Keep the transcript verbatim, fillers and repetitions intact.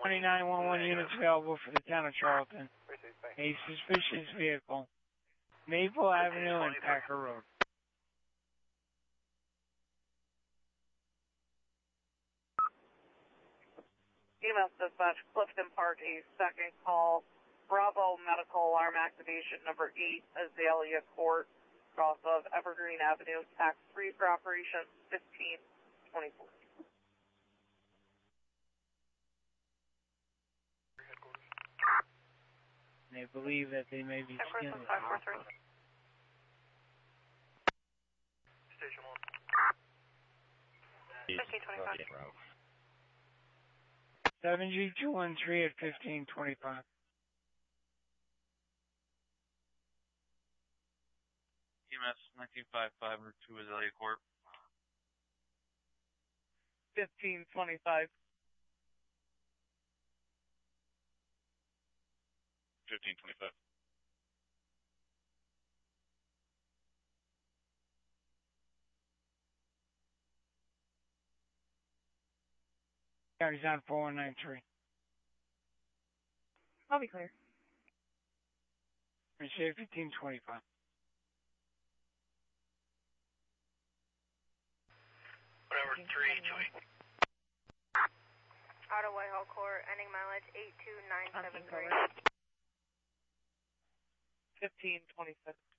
twenty-nine one one units available for the town of Charlton. A suspicious vehicle. Maple Avenue and Packer Road. E M S dispatch, Clifton Park, a second call. Bravo medical alarm activation number eight, Azalea Court, cross of Evergreen Avenue, tax three for operation fifteen twenty-four. They believe that they may be stealing. Station one. fifteen twenty-five. seven G two one three at fifteen twenty-five. E M S nineteen fifty-five, Route two, Azalea Court. fifteen twenty-five. fifteen twenty-five. County's on four one nine three. I'll be clear. Say fifteen twenty-five. Whatever, three, joint. Auto Whitehall Court, ending mileage eight two nine seven three. fifteen twenty-six.